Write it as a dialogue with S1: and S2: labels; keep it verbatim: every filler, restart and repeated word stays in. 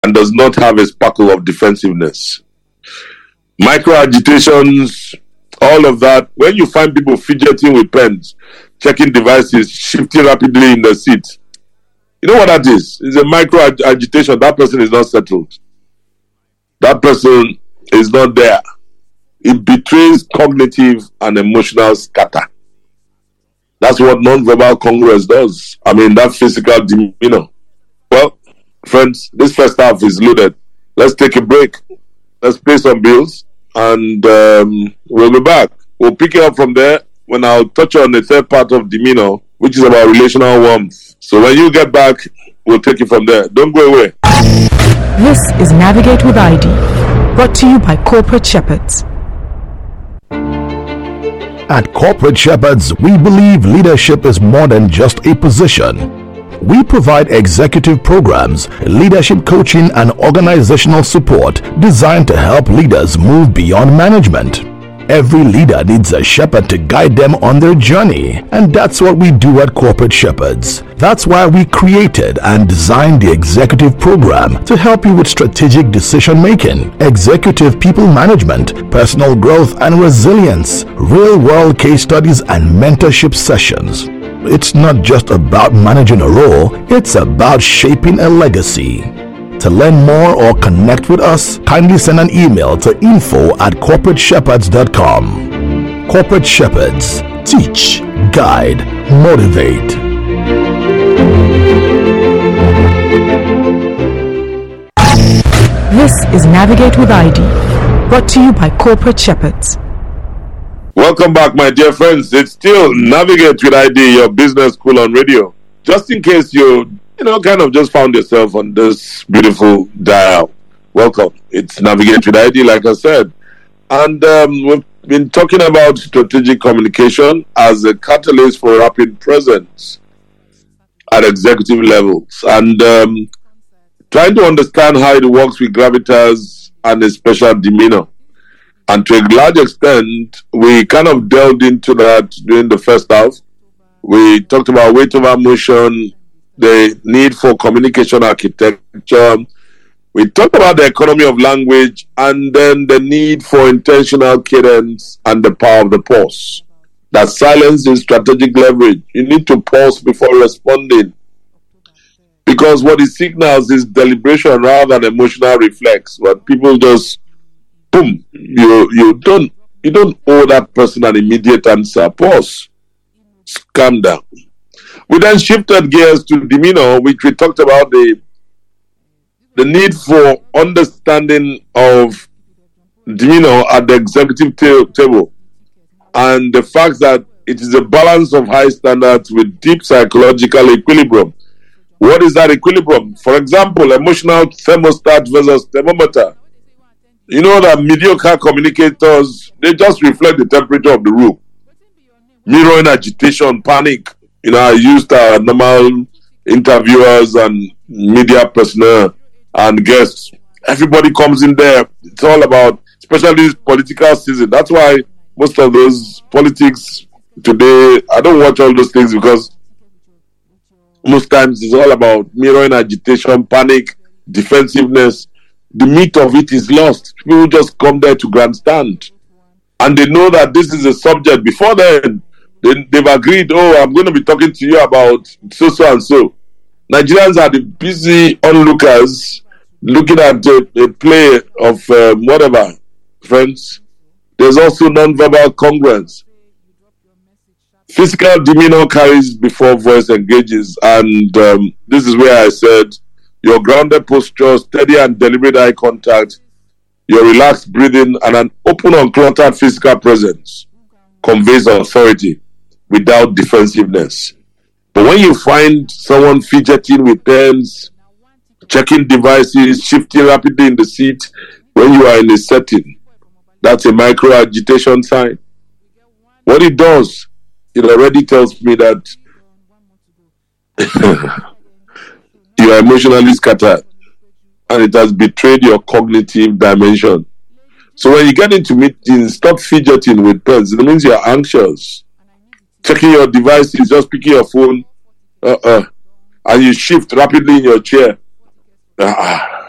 S1: and does not have a sparkle of defensiveness. Micro agitations, all of that. When you find people fidgeting with pens, checking devices, shifting rapidly in the seat, you know what that is? It's a micro ag- agitation. That person is not settled. That person is not there. It betrays cognitive and emotional scatter. That's what non-verbal congruence does. I mean, that physical demeanor. Well, friends, this first half is loaded. Let's take a break. Let's pay some bills, and um, we'll be back. We'll pick it up from there when I'll touch on the third part of demeanor, which is about relational warmth. So when you get back, we'll take it from there. Don't go away.
S2: This is Navigate with I D, brought to you by Corporate Shepherds.
S3: At Corporate Shepherds, we believe leadership is more than just a position. We provide executive programs, leadership coaching, and organizational support designed to help leaders move beyond management. Every leader needs a shepherd to guide them on their journey, and that's what we do at Corporate Shepherds. That's why we created and designed the executive program to help you with strategic decision making, executive people management, personal growth and resilience, real-world case studies, and mentorship sessions. It's not just about managing a role, it's about shaping a legacy. To learn more or connect with us, kindly send an email to info at corporate shepherds dot com. Corporate Shepherds. Teach, guide, motivate.
S2: This is Navigate with I D, brought to you by Corporate Shepherds.
S1: Welcome back, my dear friends. It's still Navigate with I D, your business school on radio. Just in case you, you know, kind of just found yourself on this beautiful dial. Welcome. It's Navigate with I D, like I said. And um, we've been talking about strategic communication as a catalyst for rapid presence at executive levels. And um, trying to understand how it works with gravitas and a special demeanor. And to a large extent, we kind of delved into that during the first half. We talked about weight over motion, the need for communication architecture. We talked about the economy of language, and then the need for intentional cadence and the power of the pause. That silence is strategic leverage. You need to pause before responding, because what it signals is deliberation rather than emotional reflex. But people just boom, you you don't you don't owe that person an immediate answer. Pause. Calm down. We then shifted gears to demeanor, which we talked about the the need for understanding of demeanor at the executive ta- table, and the fact that it is a balance of high standards with deep psychological equilibrium. What is that equilibrium? For example, emotional thermostat versus thermometer. You know that mediocre communicators, they just reflect the temperature of the room. Mirroring agitation, panic. You know, I used uh, normal interviewers and media personnel and guests. Everybody comes in there. It's all about, especially this political season. That's why most of those politics today, I don't watch all those things, because most times it's all about mirroring agitation, panic, defensiveness. The meat of it is lost. People just come there to grandstand. And they know that this is a subject. Before then, they, they've agreed, oh, I'm going to be talking to you about so, so, and so. Nigerians are the busy onlookers looking at the, the play of um, whatever, friends. There's also non-verbal congruence. Physical demeanor carries before voice engages. And um, this is where I said, your grounded posture, steady and deliberate eye contact, your relaxed breathing, and an open, uncluttered physical presence conveys authority without defensiveness. But when you find someone fidgeting with pens, checking devices, shifting rapidly in the seat when you are in a setting, that's a micro agitation sign. What it does, it already tells me that you are emotionally scattered, and it has betrayed your cognitive dimension. So when you get into meetings, stop fidgeting with pens. It means you are anxious. Checking your devices, just picking your phone, uh-uh, and you shift rapidly in your chair. Uh-uh.